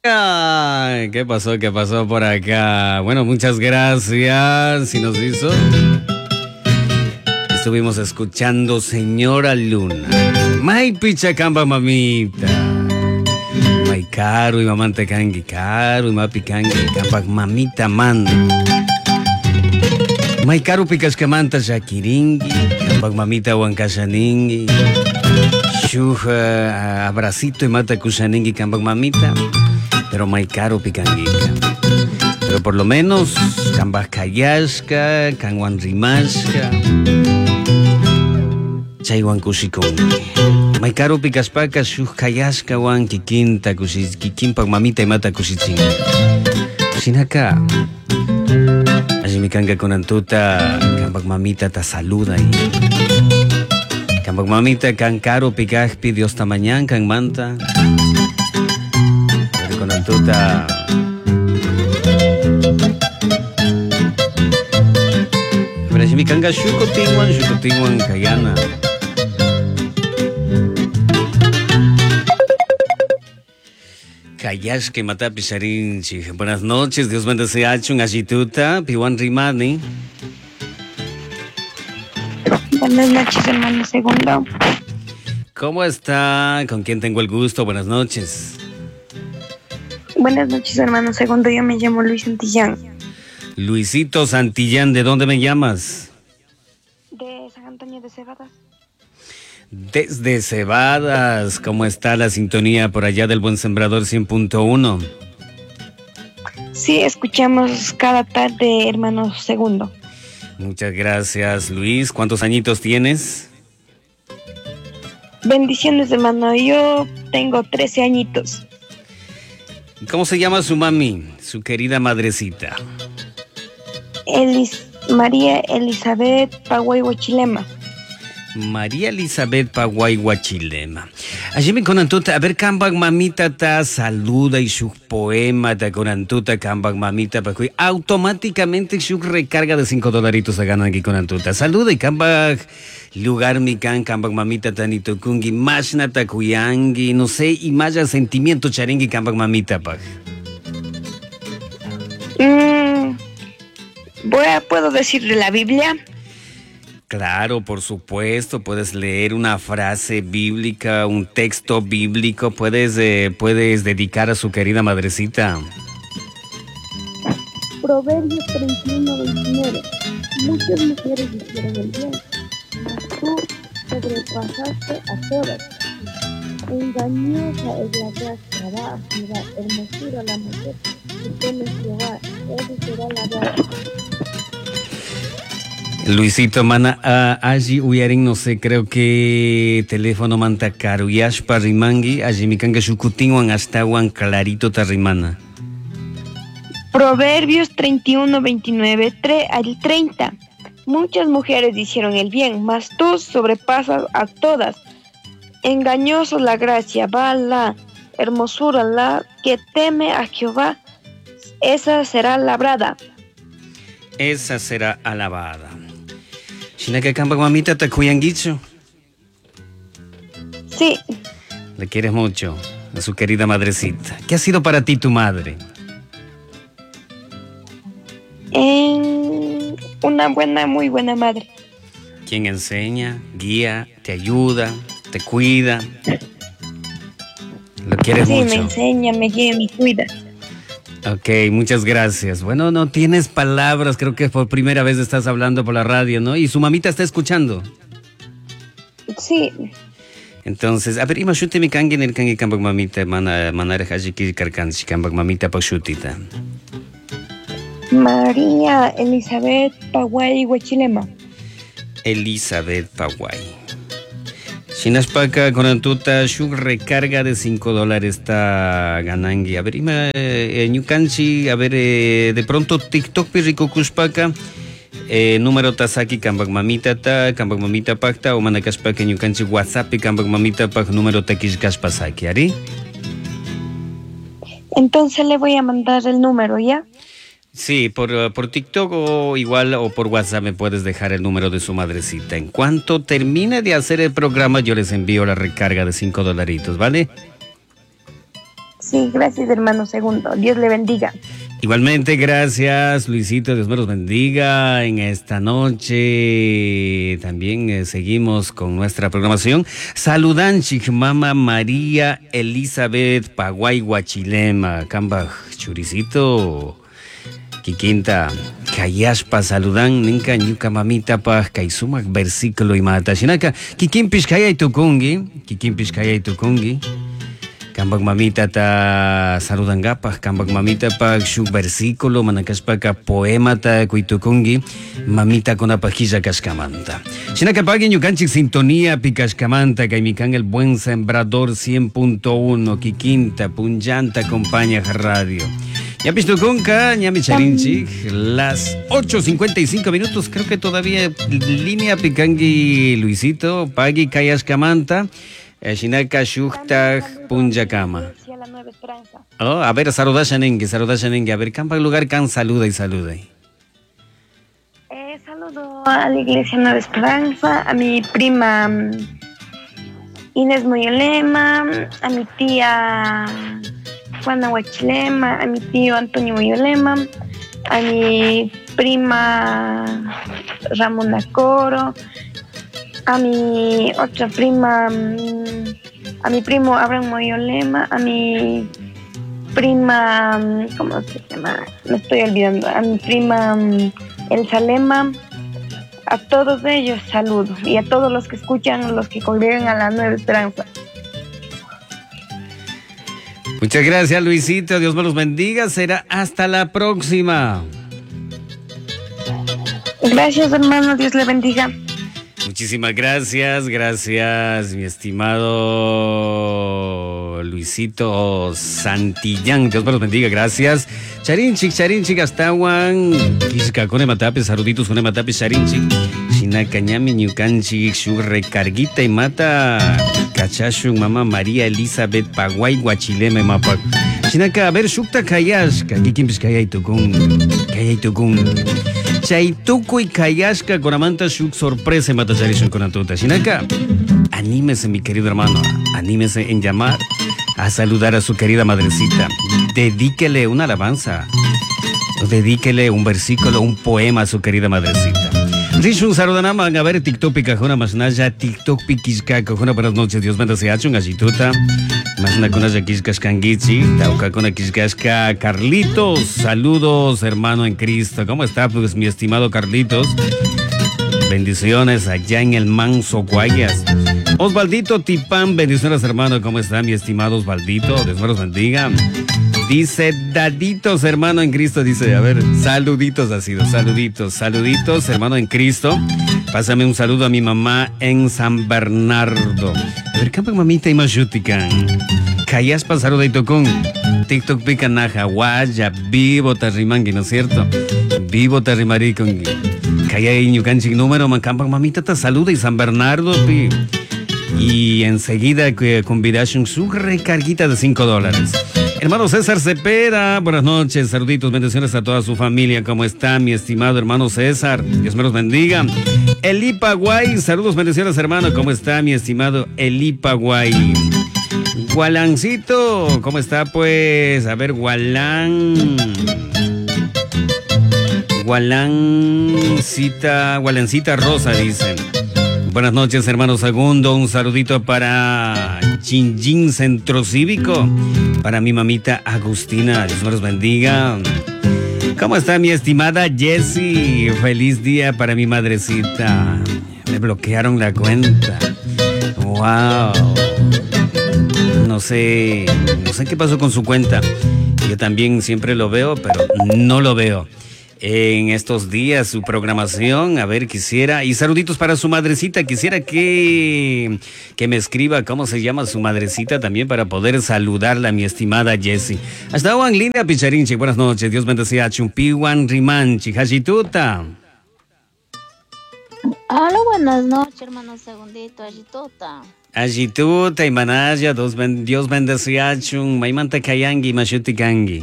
Ay, ¿qué pasó? ¿Qué pasó por acá? Bueno, muchas gracias. Y nos hizo. Estuvimos escuchando Señora Luna. May pichacamba mamita. May caro y mamante kangi caro y mapi kangi kampak mamita manda. May caro pikas kamanta shakiringi. Kampak mamita wankashaningi. Shuja abracito y mata kushaningi kampak mamita. Pero may caro picanguica. Pero por lo menos kambas kayashka, kanwan rimashka. Chaywan kushikungi. May caro pikaspaka shuk kayashka wan kikinta kikimpak mamita y mata kushichinga. Shinaka. Allí mi kanga konantuta kambak mamita ta saluda y kambak mamita kan caro pikajpi Dios tamañan kan manta. Konantuta pero allí mi kanga shukotingwan kayana. Kayash que mata pisarinchi. Buenas noches, Dios bendice a Chun Ashituta, Piwan Rimani. Buenas noches, hermano segundo. ¿Cómo está? ¿Con quién tengo el gusto? Buenas noches. Buenas noches, hermano segundo. Yo me llamo Luis Santillán. Luisito Santillán, ¿de dónde me llamas? De San Antonio de Cebadas. Desde Cebadas. ¿Cómo está la sintonía por allá del Buen Sembrador 100.1? Sí, escuchamos cada tarde, hermano segundo. Muchas gracias, Luis. ¿Cuántos añitos tienes? Bendiciones, hermano. Yo tengo 13 añitos. ¿Cómo se llama su mami, su querida madrecita? María Elizabeth Paguay Huachilema. María Elizabeth Paguay Huachilema. Allí me conantuta, a ver, kambak mamita ta saluda y su poema ta conantuta kambak mamita pacuy. Automáticamente su recarga de $5 se ganan aquí conantuta. Saluda y kambak lugar mi kambak mamita ta nitokungi, mashna ta kuyangi, no sé, y maya sentimiento charengi kambak mamita pa. ¿Puedo decir de la Biblia? Claro, por supuesto, puedes leer una frase bíblica, un texto bíblico, puedes dedicar a su querida madrecita. Proverbios 31:29. Muchas mujeres hicieron el bien, mas tú sobrepasaste a todas. Engañosa es la gracia, va a Jehová, hermosura la mujer que teme Jehová, esa será la gracia. Luisito, mana, allí uyarin, no sé, creo que teléfono manta caro, yashpa rimangi, allí mi kanga shukutinwan hasta wan clarito tarimana. Proverbios 31:29 al 30. Muchas mujeres hicieron el bien, mas tú sobrepasas a todas. Engañoso la gracia, va la hermosura, la que teme a Jehová, esa será labrada. Esa será alabada. ¿Shinaka kambak mamita te cuyanguicho? Sí. Le quieres mucho a su querida madrecita. ¿Qué ha sido para ti tu madre? Una muy buena madre. Quien enseña, guía, te ayuda, te cuida. Lo quieres mucho. Sí, me enseña, me guía, me cuida. Ok, muchas gracias. Bueno, no tienes palabras, creo que por primera vez estás hablando por la radio, ¿no? Y su mamita está escuchando. Sí. Entonces, a ver, imagínate mi kangi en el kangi kambak mamita, manar hajiki karkanchi kambak mamita pashutita. María Elizabeth Paguay Huachilema. Elizabeth Paguay. Shinashpaka Konantuta Shuk recarga de $5 está ganangi. A ver, Ñukanchi, a ver, de pronto TikTok pirrico Kushpaka, número Tasaki Kambak Mamita ta, Kambak Mamita Pacta, o Manakaspaka Ñukanchi WhatsApp y Kambak Mamita Pak número Takishkaspasaki, ¿ari? Entonces le voy a mandar el número, ¿ya? Sí, por TikTok o igual o por WhatsApp me puedes dejar el número de su madrecita. En cuanto termine de hacer el programa, yo les envío la recarga de $5, ¿vale? Sí, gracias, hermano segundo. Dios le bendiga. Igualmente, gracias, Luisito. Dios me los bendiga. En esta noche también seguimos con nuestra programación. Saludanchik, Mama María Elizabeth Paguay Guachilema, Cambaj Churicito, Kikinta, Kayashpa, saludan, Ninka, Ñuka Mamita, Paj, Kaisumak, versículo y mata. Shinaka, Kikimpish Kaya y Tukungi, Kikimpish Kaya y Tukungi. Kambak mamita ta saludangapaj, kambak mamita pa shuk versículo, manakaspaka poema ta kuitukungi, mamita con apajilla cascamanta. Shinakapagi ñukanchik sintonía picascamanta, kaimikan el buen sembrador 100.1, Kikinta, Punllanta, acompaña radio. Ya pistukunka, ñami charinchik, las 8:55 minutos, creo que todavía línea picangi Luisito, pagi kayascamanta. Shinaka Shuktak Punjacama. Oh, a ver, saludashanengue. A ver, ¿campa lugar can saluda y saluda? Saludo a la Iglesia Nueva Esperanza, a mi prima Inés Moyolema, a mi tía Juana Huachilema, a mi tío Antonio Moyolema, a mi prima Ramona Coro, a mi otra prima, a mi primo Abraham Moyolema, a mi prima, ¿cómo se llama? Me estoy olvidando, a mi prima Elsa Lema, a todos ellos saludo y a todos los que escuchan, los que congregan a la Nueva Esperanza. Muchas gracias, Luisito, Dios me los bendiga, será hasta la próxima. Gracias, hermano, Dios le bendiga. Muchísimas gracias, mi estimado Luisito Santillán. Dios me los bendiga, gracias. Charinchik, Astawan, Kishka, Kone Matape, saluditos, Kone Matape, Charinchik. Shinakanyami, Ñukanchik, su recarguita y mata, Cachashun, Mamá María Elizabeth, Paguay, Guachileme, Mapak. Shinaka, a ver, Shukta Kayashka, Kikimpis Kayaitukun. Chaituku y Kayashka con Amanta Shuk sorpresa en Matacharishun con Antuta. Shinaka, anímese, mi querido hermano, anímese en llamar a saludar a su querida madrecita. Dedíquele una alabanza, dedíquele un versículo, un poema a su querida madrecita. Rishun saludanama, a ver, TikTok picajona, masnaya, TikTok piquisca, cojona, buenas noches, Dios bendice a Chun, Ashituta. Masna con Kishkas Kangichi, Tauca con Kishkaska Carlitos. Saludos, hermano en Cristo. ¿Cómo está, pues, mi estimado Carlitos? Bendiciones allá en el Manso Guayas. Osvaldito Tipán, bendiciones, hermano. ¿Cómo está, mi estimado Osvaldito? Dios me los bendiga. Dice Daditos, hermano en Cristo. Dice, a ver, saluditos ha sido, saluditos, hermano en Cristo. Pásame un saludo a mi mamá en San Bernardo. A ver, campa mamita y mayutican. Cayas pasaro de Tocón. TikTok picanaja, guaya, vivo tarrimangi, ¿no es cierto? Vivo tarrimaricongi. Calla y ñucanchi número, campa mamita te saluda y San Bernardo, pi. Y enseguida convidación su recarguita de $5. Hermano César Cepeda, buenas noches, saluditos, bendiciones a toda su familia. ¿Cómo está, mi estimado hermano César? Dios me los bendiga. Eli Paguay, saludos, bendiciones, hermano. ¿Cómo está, mi estimado Eli Paguay? Gualancito, ¿cómo está, pues? A ver, Gualancita Rosa, dicen. Buenas noches, hermano Segundo. Un saludito para Chinjin Centro Cívico. Para mi mamita Agustina. Dios me los bendiga. ¿Cómo está mi estimada Jessie? Feliz día para mi madrecita. Me bloquearon la cuenta. Wow. No sé qué pasó con su cuenta. Yo también siempre lo veo, pero no lo veo en estos días su programación. A ver, quisiera, y saluditos para su madrecita, quisiera que me escriba cómo se llama su madrecita también para poder saludarla, mi estimada Jessie. Hasta Juan Linda Picharinche, buenas noches, Dios bendiga. Chumpiwan Rimanchi, Hashituta. Hola, buenas noches, hermano Segundito, Hashituta. Hashituta y Manaya, Dios bendiga. Chum, Maimanta Kayangi, Mashutikangi.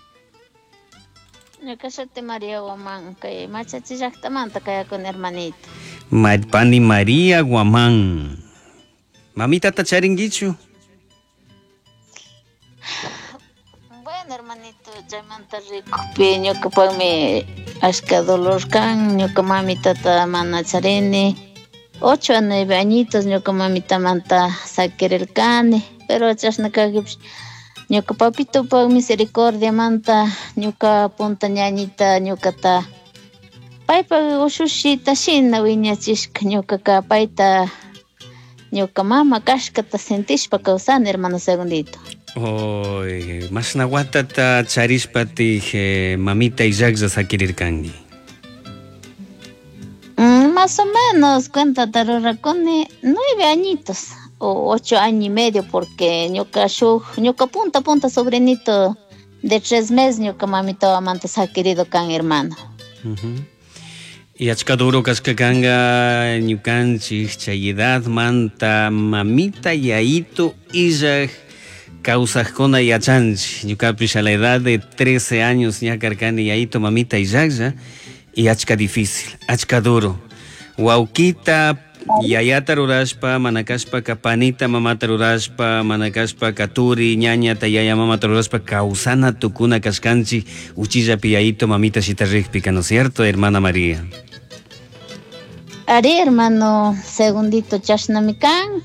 Yo que soy María Guamán, que machachi manta kaya con hermanito. Pani María Guamán. Mamita tacharinguichu. Bueno, hermanito, chaymanta rico. Piño que me ashka dolor can, ñuka mamita ta mana charini. 8 a 9 añitos ñuka mamita manta saquirercani, pero chashna kagipish. Ñuka papito pa misericordia manta, ñuka punta ñañita ñukata. Paypa ushushita shina wiñachishka ñuka payta. Ñuka mama kashkata sentishpa kawsani, hermano Segundito. Oy, mas nawatata charishpatij mamita Illaklla sakirirkanki. Más o menos, cuéntate, rurakuni 9 añitos o 8 años y medio, porque ñuka punta sobrinito de 3 meses ñuka mamita amanta sakirido kan, hermano. Y achka duro kashkakanga ñukanchik chay edad manta mamita yaito Illak kawsajkuna yachanchik. Ñukapish a la edad de 13 años ña karkani yaito mamita Illaklla y achka difícil, achka duro. Wawkita yayata rurashpa, manakashpa kapanita mamata rurashpa, manakashpa katuri ñañata yaya mamata rurashpa kawsana tukuna kashkanchik uchillapi yaito mamita shita rickpika, ¿no es cierto, hermana María? Ari, hermano Segundito, chashnami kan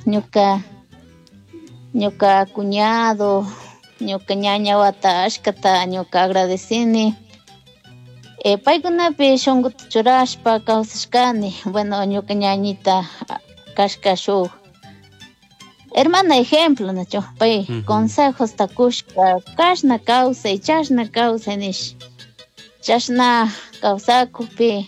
ñuka cuñado, ñuka ñaña wata ashkata ñuka agradecini. Paykunapi shunkuta churashpa kawsashkani. Bueno, ñuka ñañita kashka shuk hermana ejemplo nacho, pay consejos takushka, kashna kawsay, chashna kawsay nish. Chashna kawsakupi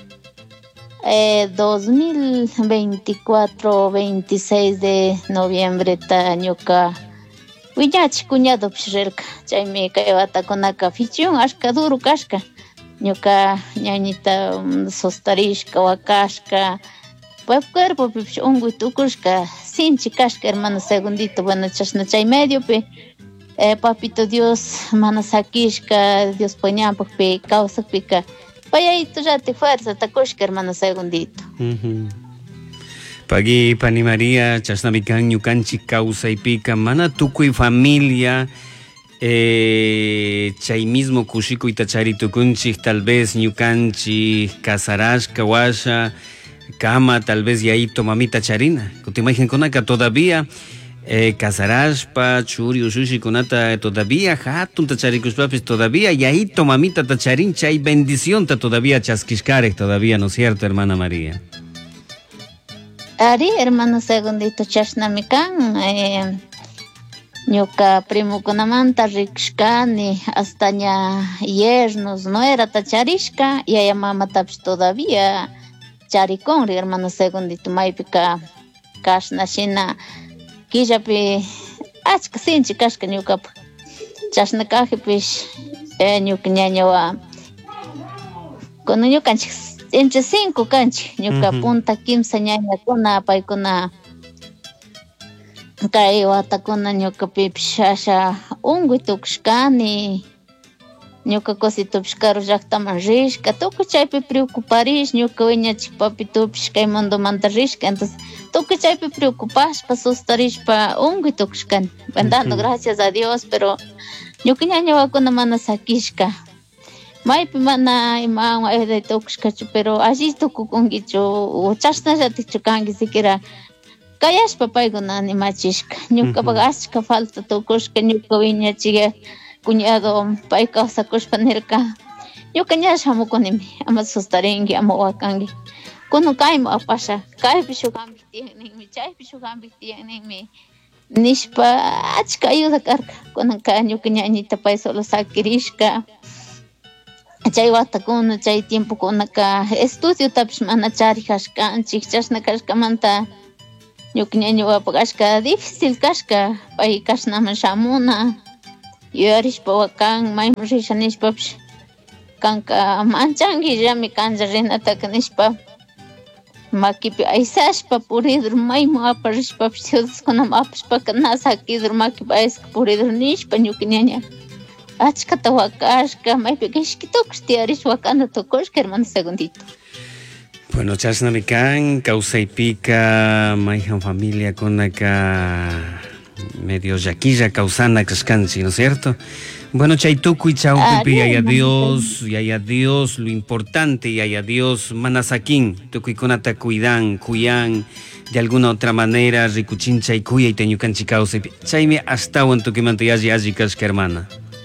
2024 26 de noviembre ta ñuka wiñachi cuñado rirka, chaymi kay watakunaka fichun ashka duro kashka. Ñuka ñañita sustarishka, wakashka, pues cuerpopi unguy tukushka, sinchi kashka, hermano Segundito. Bueno, chashna chay mediopi papito Dios mana sakishka, Dios pañampukpi kawsakpika payayito rati fuerza takushka, hermano Segundito. Pagi pani María chashnami kan ñukanchik kawsaypika mana tukuy familia chay mismo kushikuyta charitukunchik, tal vez ñukanchik casarashka washa kama tal vez yaito mamita charina kutimajinkunaka todavía casarashpa churi ushushikunata todavía hatunta charikushpapis todavía yaito mamita ta charin, chay bendición ta todavía chaskishkarek todavía, ¿no es cierto, hermana María? Ari, hermano Segundito, chashnami kan ñuka primukunamanta rikshkani hasta ña yernos nuerata charishka, yaya mamatapish todavía charikunri, hermano Segundito. Maypika kashna shina killapi achka sinchi kashka ñukapak, chashna kajipish ñuka ñañawa kuno ñukanchik entre 5 kanchik ñuka punta kimsa ñañakuna paykuna kay watakuna ñukapipish asha unguy tukushkani, ñuka cositupish karu llaktaman rishka, tukuy chaypi preocuparish ñuka wiñachik papitupish kay mundomanta rishka, entonces tukuy chaypi preocupashpa sustarishpa unguy tukushkani, dando gracias a Dios. Pero ñuka ñañawakuna mana sakishka, maypi mana imawan ayuday tukushkachu, pero alli tukukunkichu chashnallatichu kanki siquiera kayashpa paykuna animachishka. Ñukapak ashka falta tukushka, ñuka wiñachik cuñado pay kawsakushpa nirka ñuka ña shamukunimi, ama sustarinki, ama wakanki, kuno kaymu apasha, kaypi shukanpik tiyanninmi, chaypi shukanpik tiyanninmi nishpa achka ayuda karka. Kunanka ñuka ñañita pay solo sakirishka, chay watakuna chay tiempokunaka estudiotapish mana charijashkanchik, chashna kashkamanta ñuka ñañawapak ashka difícil kashka pay kashnaman shamuna, yuyarishpa wakan maymun risha nishpapish kanka manchanki llami kanlla rinataka nishpa makipi aysashpa puridur maymun aparishpapish ciudadkunaman apashpaka na sakidur makipi ayska puridur nishpa ñuka ñaña achkata wakashka, maypi kishkitukush tiyarish wakanda tukushka, hermano Segundito. Bueno, chashnami kan kawsaypika mayjan familia kunaka medio llakilla kawsana kashkanchik, ¿no es cierto? Bueno, Chaituku y Chaupipi, Ari, yaya Dios, lo importante, yaya Dios, manasakin, tukuikonata cuidan, cuyan, de alguna otra manera, ricuchincha y cuya y teñucan chicause, chaime hasta en tu que manteyaji ajikashka, hermana.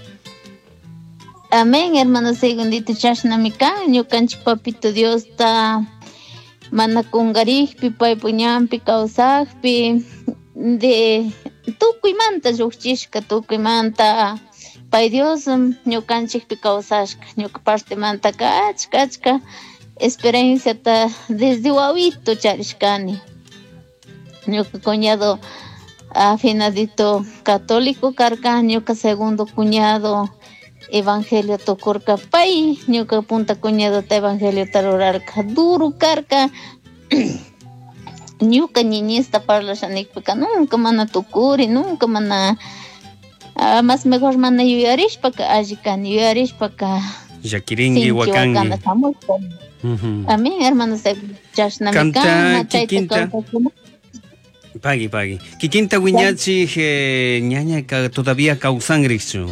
Amén, hermano, segundito chashnamika, ñukanchik papito Dios ta mana kungarikpi, paypuñampi, kawsakpi, de tukuymanta lluqchishka, tukuymanta pay Dios ñukanchikpi kawsashka, ñuka partemanta achka experiencia ta desde wawito charishkani. Ñuka cuñado afinadito católico karka, ñuka segundo cuñado evangelio tokurka pay, ñuka punta cuñado ta evangelio tarurarka duro karka. Ñuka niñista parlashanikpika nunca mana tukuri, nunca mana más mejor mana yuyarishpaka allikani, yuyarishpaka Yakiringi, wakangi. Amén, hermanos, Canta Kikinta. Pagi. Kikinta wiñachi ñaña todavía causangrichu.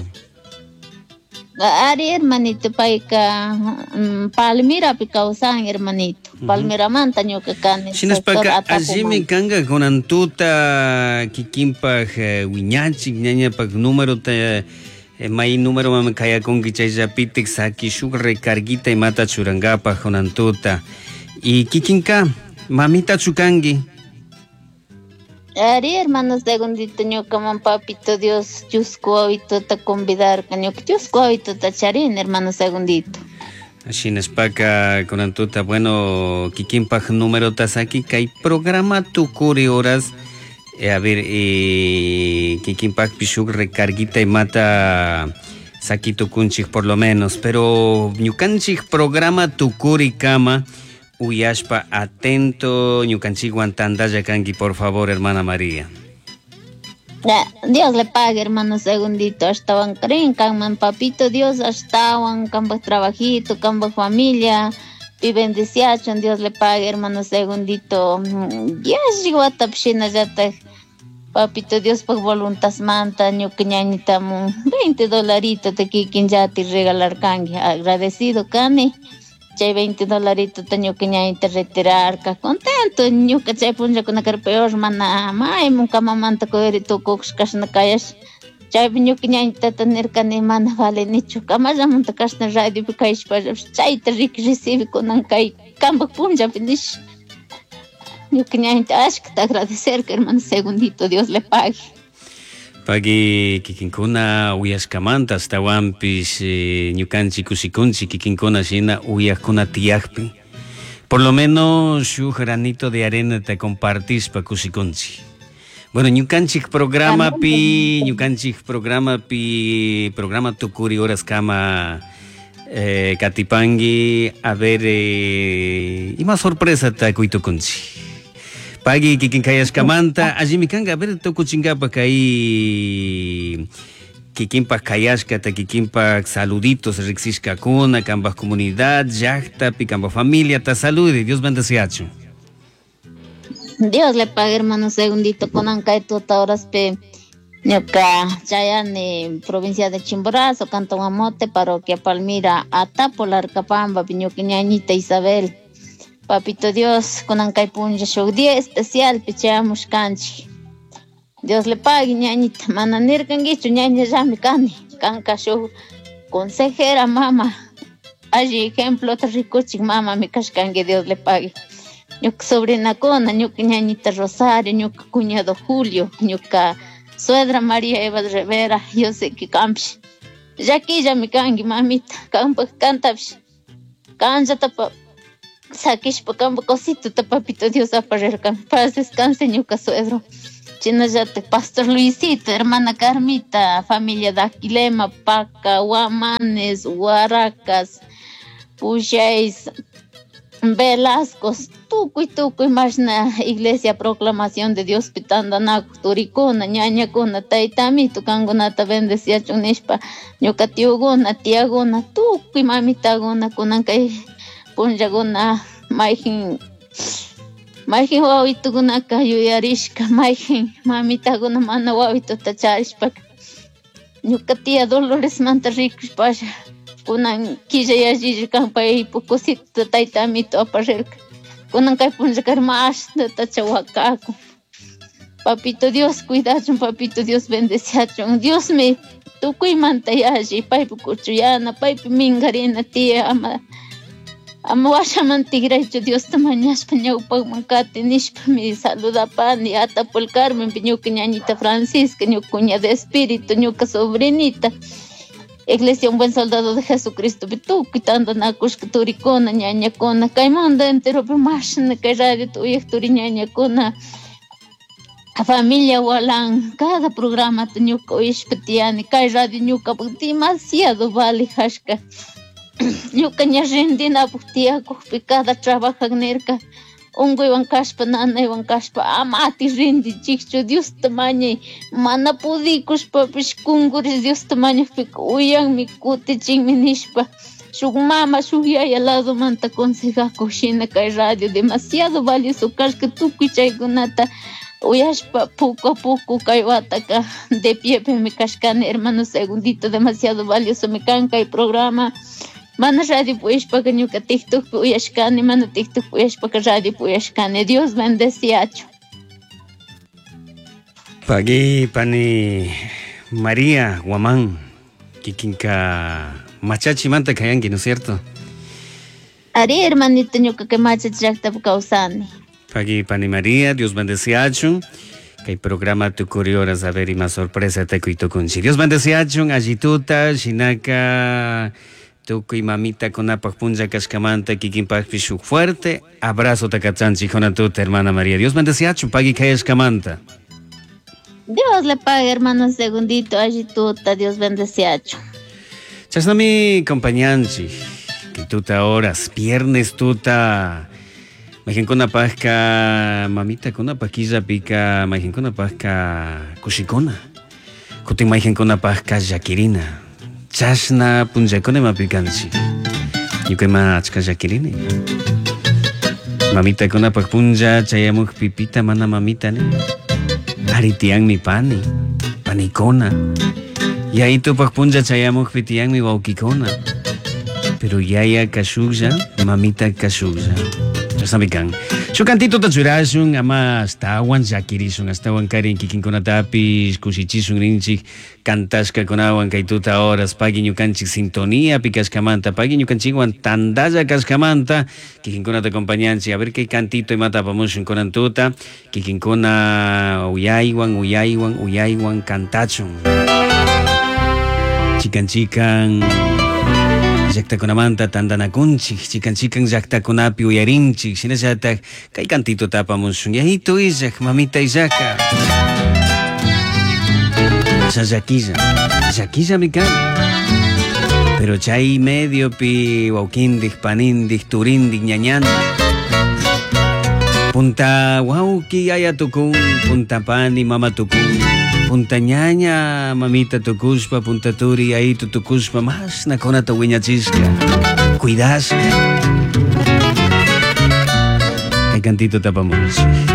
Ari hermanito paika Palmira pi causan hermanito. Palmira manta ñuka kani. Shinaspaka allimi kanga konantuta kikinpa wiñachi ñaña pak número ta may número mama kaya kongi chayllapitik saki shuk recarguita y mata churangapa konantuta. Y kikinka mamita chukangi. Ari hermanos segundito ñuka man papito Dios chusco habito ta convidar ñuka chusco habito ta charin hermano segundito. Shinaspaka konantuta bueno kikinpa número ta saki kay programa tukuri horas a ver kikinpak pishuk recarguita y mata saki tukunchik por lo menos pero ñukanchik programa tukuri kama uyashpa atento ñukanchik guantandalla kanki por favor hermana María. Dios le pague hermano segundito estaban creen kanman papito Dios estaban kambak trabajito kambak familia y bendiciachon Dios le pague hermano segundito ya llegó a tapshina ya te papito Dios por voluntad manta ñuka ñañita $20 te kikin ya te regalar kangi agradecido kani chay $20 te ñuka ñañita retirar ka contento ñuka chay punja kuna peor mana may munka mamanta ko erito kokshkashna kayash chay ñuka ñañita tener kani mana vale nicho kamalla munta kashna radio pi kayshpa chay te recibe kunan kay kambak punja pinish ñuka ñañita ashkata agradecer que hermano segundito Dios le pague. Pagi kikinkuna uyashkamanta hasta wampis ñukanchik kusikunchik kikinkuna shina uyakuna tiyakpi. Por lo menos su granito de arena te compartispa kusikunchik. Bueno, ñukanchik programa tukuri horas kama katipangi a ver y más sorpresa ta kuitukunchik. Pagi kikinkayashkamanta allimi kanga a ver tokuchinkapa kay kikinpak kayashka ta kikinpak saluditos riksishkakuna kambak comunidad llaqtapi kambak familia ta salude Dios bendeciachu. Dios le pague hermano segundito kunan kay tuta horas pe ñuka chayani provincia de Chimborazo Cantón Amote parroquia Palmira Atapo Larcapamba ñuka ñañita Isabel. Papito Dios, con ancay punja show día especial pichamos canchi. Dios le pague ñañita, mananir canguicho ñaña llame cani, canca show consejera mama. Allí ejemplo te ricuchi mama mi cascangue Dios le pague. Ñuka sobrina cona, ñuka ñañita Rosario, ñuka cuñado Julio, ñuka suegra María Eva de Rivera, yo sé que campi. Ya aquí ya mi cangue mamita, campa cantaps, cancha tapa. Sakishpa kamba cosito ta papito Dios aparerka paz descanse ñuka suegro chinallate pastor Luisito hermana Carmita familia Daquilema Paca Huamanes Huaracas Pujays Velascos tukuy mashna iglesia proclamación de Dios pitandanaku turikuna ñañakuna taytamito kankunata bendeciachun nishpa ñuka tiuguna tiaguna tukuy mamitaguna kunan kay punjaguna mayjin wawitukunaka yuyarishka mayjin mamitaguna mana wawituta charishpa ñuka tia Dolores manta rikushpasha kunan killayallikan pay cosita tayta amito aparerka kunan kay punllakar mashnata chawakaku. Papito Dios cuidachun, papito Dios bendeciachun, Dios me tukuymanta yalli paypi kuchuyana paypi mingarina tia ama washaman tigraychu Diosta mañashpa ñawpakman kati nishpami saludapani Atapulcarmenpi ñuka ñañita Francisca, ñuka cuña de espíritu, ñuka sobrinita Iglesia Un Buen Soldado de Jesucristo tukuy tantanakushka turikuna ñañakuna kay mundo enteropi mashna kay radio uyaq turi ñañakuna familia walan cada programa ñuka uyashpa tiyani kay radio ñukapak demasiado valejashka ñuka ña rindinapuk tiyakukpi cada trabajan nirka unkuywan kashpa nanaywan kashpa amati rindichikchu Diosta mañay mana pudikushpapish kunkuris Diosta mañakpika uyanmi kutichinmi nishpa shuk mama shuk yaya ladumanta consejakuq shina kay radio demasiado valioso kashka tukuy chaykunata uyashpa poco a poco kay wataka de piepimi kashkani hermano Segundito demasiado valioso mi kan kay programa mana radio puyashpaka ñuka TikTokpi uyashkani mana TikTok puyashpaka radio puyashkani Dios bendeciachu. Pagi pani María Guamán kikinka machachimanta kayanki, ¿no es cierto? Ari hermanito ñuka que machachi llaqtapi kawsani. Pagi pani María, Dios bendeciachu. Kay programa tukuri horas a ver y más sorpresa te kuito kunchi. Dios bendeciachu allituta shinaka tukuy mamita kunapak punlla kashkamanta kikinpakpi shuk fuerte abrazo takachanchi jonatuta hermana María. Dios bendeciachu pagi kayashkamanta. Dios le pague hermano Segundito allituta Dios bendeciachu. Chasnami compañanchi que tuta horas viernes tuta Majen kuna pasca mamita kuna paquilla pica majen kuna pasca kushikona kutin majen kuna pasca Jacquirina chashna punjakone mapikanchi yukema achka Jacquirine mamita kuna pak punja chayamuk pipita mana mamita ne aritiang mi panikona yaito pak punja chayamuk pitiang mi waukikona pero yaya kashugja mamita kashugja Sabikan. Su cantito tachurashun ama hasta awan Jacquirishun hasta awan karin kikinkunatapis kushichishun rinchik kantashka kunawan kaituta horas pagi ñukanchik sintonía pikashkamanta pagi ñukanchikwan tandalla kashkamanta kikinkunata acompañanchi a ver qué cantito imata apamushun kunantuta kikinkuna uyaywan kantachun chikan llaqtakunamanta tandanakunchik chikan llaqtakunapi uyarinchik shinallatak kay cantito tapamushun yahito illak mamita illaka llakilla mikan pero chay mediopi wawkindik panindik turindik ñañana punta wawki yaya tukun punta pani mama tukun punta ñaña mamita tukushpa punta turi ayito tukushpa mas nakunata wiñachishka cuidashka kay cantito tapamos